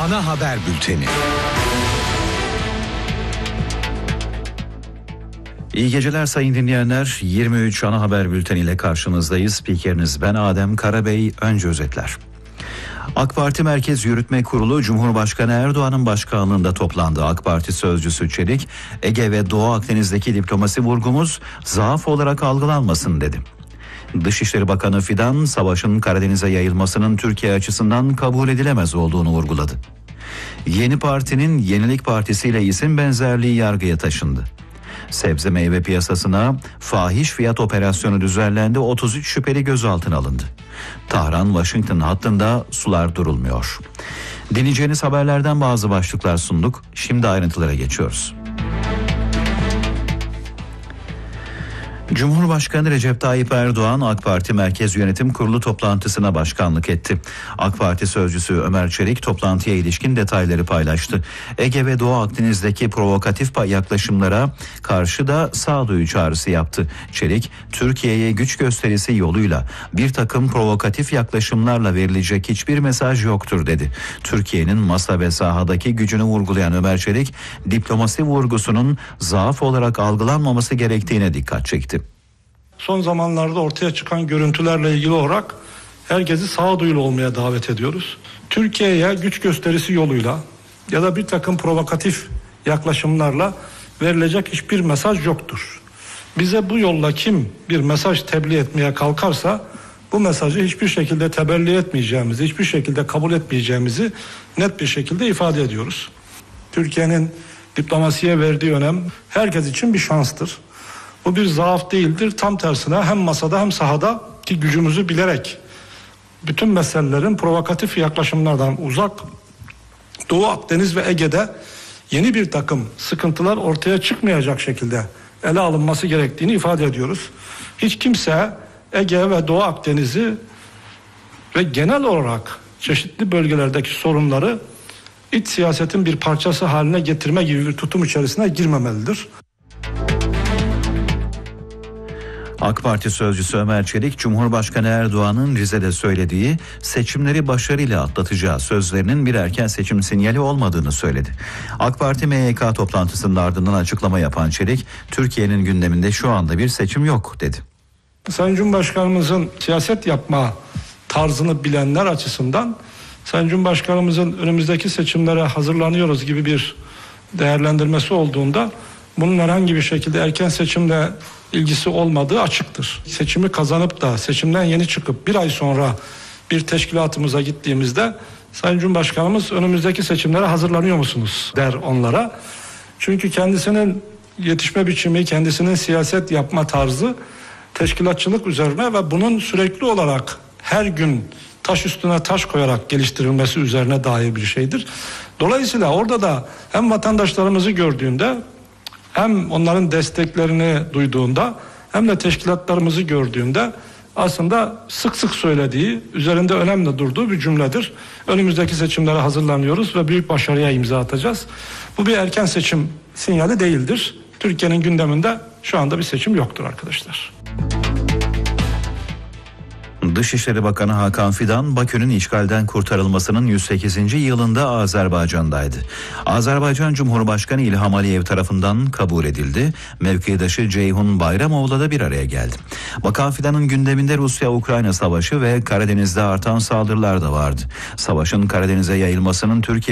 Ana haber bülteni. İyi geceler sayın dinleyenler. 23 ana haber bülteniyle karşınızdayız. Spikeriniz ben Adem Karabey. Önce özetler. AK Parti Merkez Yürütme Kurulu Cumhurbaşkanı Erdoğan'ın başkanlığında toplandı. AK Parti sözcüsü Çelik, Ege ve Doğu Akdeniz'deki diplomasi vurgumuz zaaf olarak algılanmasın dedi. Dışişleri Bakanı Fidan, savaşın Karadeniz'e yayılmasının Türkiye açısından kabul edilemez olduğunu vurguladı. Yeni Parti'nin Yenilik Partisi ile isim benzerliği yargıya taşındı. Sebze meyve piyasasına fahiş fiyat operasyonu düzenlendi, 33 şüpheli gözaltına alındı. Tahran-Washington hattında sular durulmuyor. Dinleyeceğiniz haberlerden bazı başlıklar sunduk. Şimdi ayrıntılara geçiyoruz. Cumhurbaşkanı Recep Tayyip Erdoğan AK Parti Merkez Yönetim Kurulu toplantısına başkanlık etti. AK Parti sözcüsü Ömer Çelik toplantıya ilişkin detayları paylaştı. Ege ve Doğu Akdeniz'deki provokatif yaklaşımlara karşı da sağduyu çağrısı yaptı. Çelik, Türkiye'ye güç gösterisi yoluyla bir takım provokatif yaklaşımlarla verilecek hiçbir mesaj yoktur dedi. Türkiye'nin masa ve sahadaki gücünü vurgulayan Ömer Çelik, diplomasi vurgusunun zaaf olarak algılanmaması gerektiğine dikkat çekti. Son zamanlarda ortaya çıkan görüntülerle ilgili olarak herkesi sağduyulu olmaya davet ediyoruz. Türkiye'ye güç gösterisi yoluyla ya da bir takım provokatif yaklaşımlarla verilecek hiçbir mesaj yoktur. Bize bu yolla kim bir mesaj tebliğ etmeye kalkarsa bu mesajı hiçbir şekilde teberli etmeyeceğimizi, hiçbir şekilde kabul etmeyeceğimizi net bir şekilde ifade ediyoruz. Türkiye'nin diplomasiye verdiği önem herkes için bir şanstır. Bu bir zaaf değildir. Tam tersine hem masada hem sahada ki gücümüzü bilerek bütün meselelerin provokatif yaklaşımlardan uzak, Doğu Akdeniz ve Ege'de yeni bir takım sıkıntılar ortaya çıkmayacak şekilde ele alınması gerektiğini ifade ediyoruz. Hiç kimse Ege ve Doğu Akdeniz'i ve genel olarak çeşitli bölgelerdeki sorunları iç siyasetin bir parçası haline getirme gibi bir tutum içerisine girmemelidir. AK Parti sözcüsü Ömer Çelik, Cumhurbaşkanı Erdoğan'ın Rize'de söylediği seçimleri başarıyla atlatacağı sözlerinin bir erken seçim sinyali olmadığını söyledi. AK Parti MYK toplantısının ardından açıklama yapan Çelik, Türkiye'nin gündeminde şu anda bir seçim yok dedi. Sayın Cumhurbaşkanımızın siyaset yapma tarzını bilenler açısından Sayın Cumhurbaşkanımızın önümüzdeki seçimlere hazırlanıyoruz gibi bir değerlendirmesi olduğunda bunun herhangi bir şekilde erken seçimle ilgisi olmadığı açıktır. Seçimi kazanıp da seçimden yeni çıkıp bir ay sonra bir teşkilatımıza gittiğimizde Sayın Cumhurbaşkanımız önümüzdeki seçimlere hazırlanıyor musunuz der onlara. Çünkü kendisinin yetişme biçimi, kendisinin siyaset yapma tarzı teşkilatçılık üzerine ve bunun sürekli olarak her gün taş üstüne taş koyarak geliştirilmesi üzerine dair bir şeydir. Dolayısıyla orada da hem vatandaşlarımızı gördüğünde hem onların desteklerini duyduğunda hem de teşkilatlarımızı gördüğünde aslında sık sık söylediği, üzerinde önemli durduğu bir cümledir. Önümüzdeki seçimlere hazırlanıyoruz ve büyük başarıya imza atacağız. Bu bir erken seçim sinyali değildir. Türkiye'nin gündeminde şu anda bir seçim yoktur arkadaşlar. Dışişleri Bakanı Hakan Fidan, Bakü'nün işgalden kurtarılmasının 108. yılında Azerbaycan'daydı. Azerbaycan Cumhurbaşkanı İlham Aliyev tarafından kabul edildi. Mevkidaşı Ceyhun Bayramoğlu da bir araya geldi. Bakan Fidan'ın gündeminde Rusya-Ukrayna savaşı ve Karadeniz'de artan saldırılar da vardı. Savaşın Karadeniz'e yayılmasının Türkiye